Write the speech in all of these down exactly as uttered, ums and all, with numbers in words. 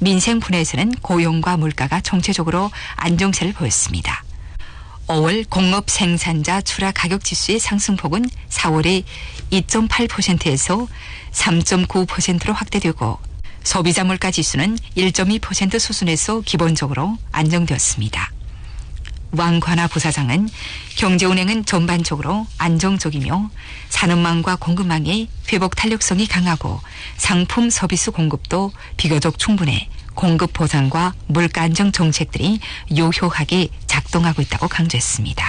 민생 분야에서는 고용과 물가가 총체적으로 안정세를 보였습니다. 오월 공업 생산자 출하 가격 지수의 상승폭은 사월에 이 점 팔 퍼센트에서 삼 점 구 퍼센트로 확대되고 소비자 물가 지수는 일 점 이 퍼센트 수준에서 기본적으로 안정되었습니다. 왕관화 부사장은 경제운행은 전반적으로 안정적이며 산업망과 공급망의 회복 탄력성이 강하고 상품 서비스 공급도 비교적 충분해 공급 보장과 물가 안정 정책들이 유효하게 작동하고 있다고 강조했습니다.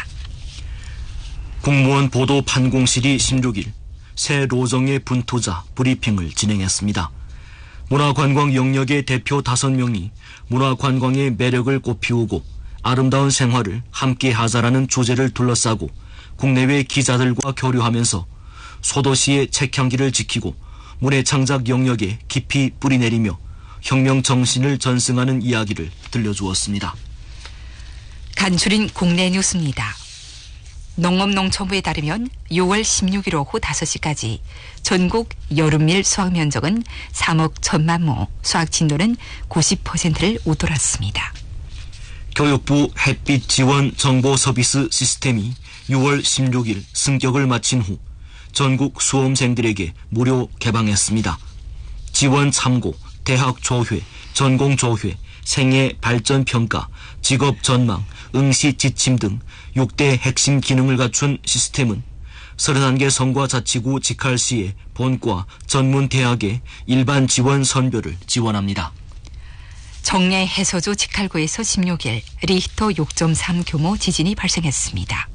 국무원 보도 판공실이 십육 일 새 로정의 분투자 브리핑을 진행했습니다. 문화관광 영역의 대표 다섯 명이 문화관광의 매력을 꽃피우고 아름다운 생활을 함께 하자라는 주제를 둘러싸고 국내외 기자들과 교류하면서 소도시의 책향기를 지키고 문해 창작 영역에 깊이 뿌리내리며 혁명 정신을 전승하는 이야기를 들려주었습니다. 간추린 국내 뉴스입니다. 농업농촌부에 따르면 유월 십육일 오후 다섯 시까지 전국 여름밀 수확 면적은 삼억 천만 亩, 수확 진도는 구십 퍼센트를 웃돌았습니다. 교육부 햇빛 지원 정보 서비스 시스템이 유월 십육일 승격을 마친 후 전국 수험생들에게 무료 개방했습니다. 지원 참고, 대학 조회, 전공 조회, 생애 발전 평가, 직업 전망, 응시 지침 등 육 대 핵심 기능을 갖춘 시스템은 서른한 개 성과 자치구 직할시의 본과 전문 대학의 일반 지원 선별을 지원합니다. 정례 해서주 직할구에서 십육일 리히터 육 점 삼 규모 지진이 발생했습니다.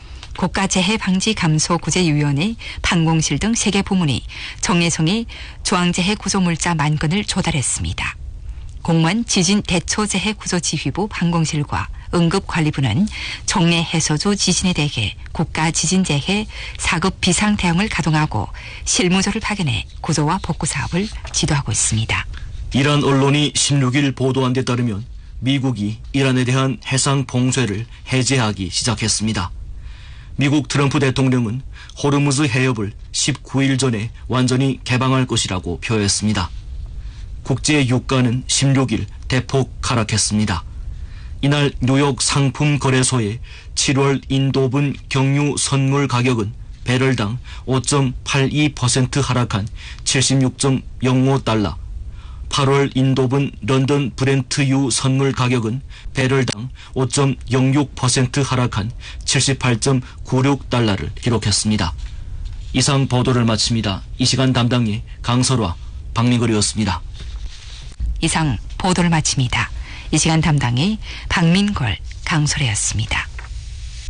국가재해방지감소구제위원회, 판공실 등 세 개 부문이 정례성에 중앙재해 구조물자 만 건을 조달했습니다. 공무원 지진대처재해구조지휘부 판공실과 응급관리부는 정례 해서주 지진에 대해 국가지진재해 사급 비상대응을 가동하고 실무조를 파견해 구조와 복구 사업을 지도하고 있습니다. 이란 언론이 십육일 보도한 데 따르면 미국이 이란에 대한 해상 봉쇄를 해제하기 시작했습니다. 미국 트럼프 대통령은 호르무즈 해협을 십구일 전에 완전히 개방할 것이라고 표했습니다. 국제 유가는 십육일 대폭 하락했습니다. 이날 뉴욕 상품 거래소의 칠월 인도분 경유 선물 가격은 배럴당 오 점 팔이 퍼센트 하락한 칠십육 점 영오 달러, 팔월 인도분 런던 브렌트유 선물 가격은 배럴당 오 점 영육 퍼센트 하락한 칠십팔 점 구육 달러를 기록했습니다. 이상 보도를 마칩니다. 이 시간 담당의 강설화, 박민걸이었습니다. 이상 보도를 마칩니다. 이 시간 담당의 박민걸, 강소래였습니다.